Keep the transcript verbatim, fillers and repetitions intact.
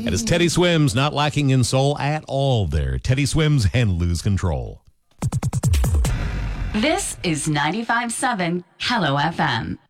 That is Teddy Swims, not lacking in soul at all there. Teddy Swims and Lose Control. This is ninety-five point seven Hello F M.